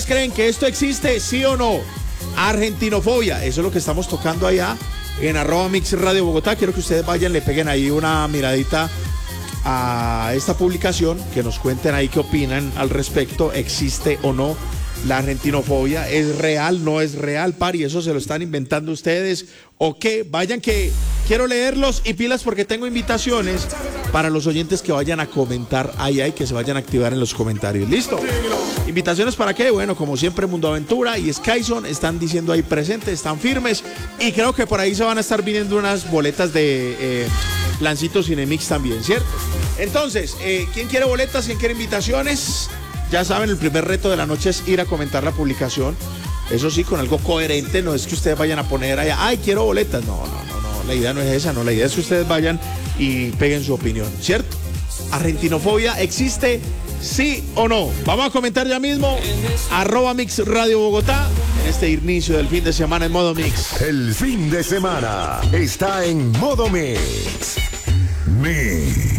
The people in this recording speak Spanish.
¿Ustedes creen que esto existe, sí o no? Argentinofobia, eso es lo que estamos tocando allá en @Mix Radio Bogotá. Quiero que ustedes vayan, le peguen ahí una miradita a esta publicación, que nos cuenten ahí qué opinan al respecto. ¿Existe o no la argentinofobia? ¿Es real, no es real, pari? ¿Eso se lo están inventando ustedes o qué? Vayan, que quiero leerlos, y pilas porque tengo invitaciones para los oyentes que vayan a comentar ahí y que se vayan a activar en los comentarios. ¿Listo? ¿Invitaciones para qué? Bueno, como siempre, Mundo Aventura y Skyson están diciendo ahí presentes, están firmes, y creo que por ahí se van a estar viniendo unas boletas de Plancito Cinemix también, ¿cierto? Entonces, ¿quién quiere boletas? ¿Quién quiere invitaciones? Ya saben, el primer reto de la noche es ir a comentar la publicación. Eso sí, con algo coherente. No es que ustedes vayan a poner allá, ay, quiero boletas. No. La idea no es esa, no. La idea es que ustedes vayan y peguen su opinión, ¿cierto? ¿Argentinofobia existe, sí o no? Vamos a comentar ya mismo. @Mix Radio Bogotá. En este inicio del fin de semana en Modo Mix. El fin de semana está en Modo Mix.